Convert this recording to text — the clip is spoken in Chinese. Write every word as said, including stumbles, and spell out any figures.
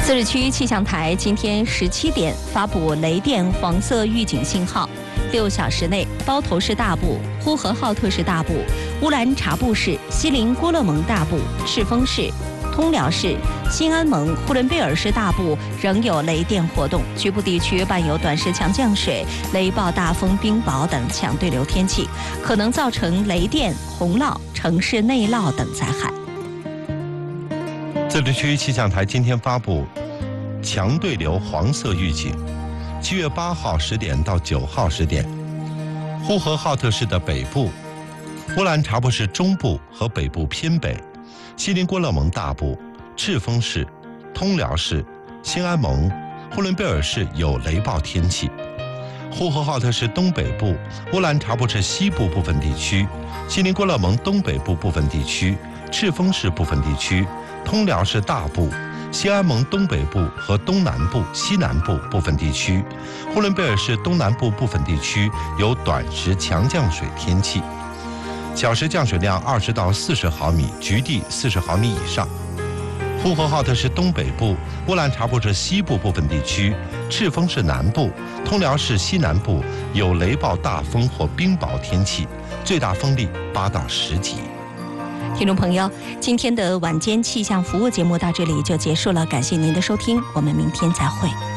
自治区气象台今天十七点发布雷电黄色预警信号，六小时内，包头市大部、呼和浩特市大部、乌兰察布市、锡林郭勒盟大部、赤峰市、通辽市、新安盟、呼伦贝尔市大部仍有雷电活动，局部地区伴有短时强降水、雷暴大风、冰雹等强对流天气，可能造成雷电、洪涝、城市内涝等灾害。 自治区气象台今天发布强对流黄色预警。七月八号十点到九号十点，呼和浩特市的北部、乌兰察布市中部和北部偏北、锡林郭勒盟大部、赤峰市、通辽市、新安盟、呼伦贝尔市有雷暴天气。呼和浩特市东北部、乌兰察布市西部部分地区、锡林郭勒盟东北部部分地区、赤峰市部分地区、通辽市大部、新安盟东北部和东南部、西南部部分地区，呼伦贝尔市东南部部分地区有短时强降水天气，小时降水量二十到四十毫米，局地四十毫米以上。呼和浩特市东北部、乌兰察布市西部部分地区、赤峰市南部、通辽市西南部有雷暴大风或冰雹天气，最大风力八到十级。 听众朋友，今天的晚间气象服务节目到这里就结束了，感谢您的收听，我们明天再会。